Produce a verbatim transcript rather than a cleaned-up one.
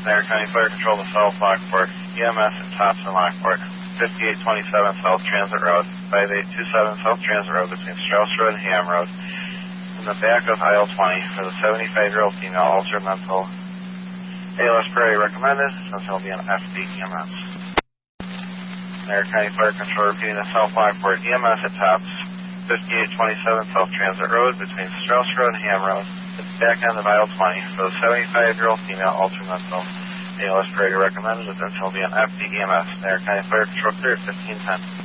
Snyder County Fire Control to South Lockport, E M S at Thompson Lockport, fifty-eight twenty-seven South Transit Road, five eight two seven South Transit Road between Strauss Road and Ham Road, in the back of aisle twenty for the seventy-five-year-old female, altered mental. A L S priority recommended, since he'll be an F D E M S. Snyder County Fire Control repeating the South Lockport, E M S at Tops, fifty-eight twenty-seven South Transit Road between Strauss Road and Ham Road, back end of aisle twenty for the seventy-five-year-old female, altered mental. A L S priority recommended, since he'll be an F D E M S. Snyder County Fire Control clear at fifteen ten.